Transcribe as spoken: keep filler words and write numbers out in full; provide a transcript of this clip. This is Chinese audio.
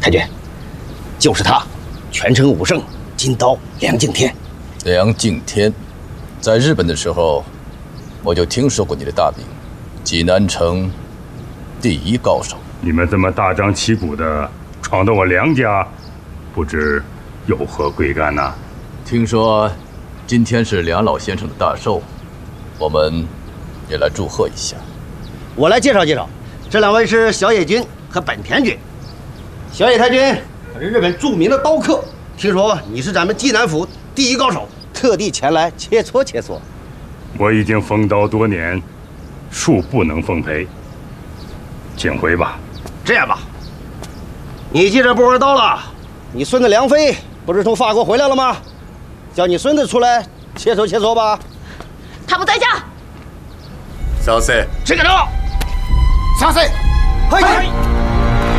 太君，就是他，全城武圣金刀梁敬天。 梁敬天，在日本的时候，我就听说过你的大名，济南城第一高手。 你们这么大张旗鼓的闯到我梁家，不知有何贵干呐？ 听说今天是梁老先生的大寿，我们也来祝贺一下。 我来介绍介绍，这两位是小野君和本田君。小野太君可是日本著名的刀客，听说你是咱们济南府第一高手，特地前来切磋切磋。 我已经封刀多年，恕不能奉陪，请回吧。 这样吧，你既然不玩刀了，你孙子梁飞不是从法国回来了吗？叫你孙子出来切磋切磋吧。 他不在家。 先生， 这个招，上身，嘿。